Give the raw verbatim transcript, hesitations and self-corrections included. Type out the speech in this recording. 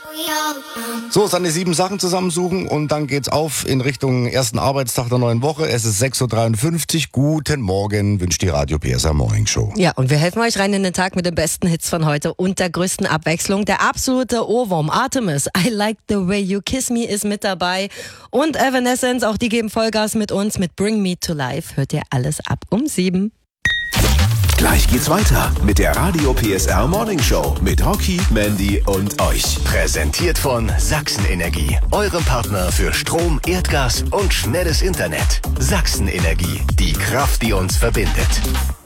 So, seine sieben Sachen zusammensuchen und dann geht's auf in Richtung ersten Arbeitstag der neuen Woche. Es ist sechs Uhr dreiundfünfzig. Guten Morgen, wünscht die Radio P S R Morning Show. Ja, und wir helfen euch rein in den Tag mit den besten Hits von heute und der größten Abwechslung. Der absolute Ohrwurm, Artemis, I Like the Way You Kiss Me ist mit dabei. Und Evanescence, auch die geben Vollgas mit uns mit Bring Me to Life. Hört ihr alles ab um sieben. Gleich geht's weiter mit der Radio P S R Morning Show mit Rocky, Mandy und euch. Präsentiert von Sachsenenergie, eurem Partner für Strom, Erdgas und schnelles Internet. Sachsenenergie, die Kraft, die uns verbindet.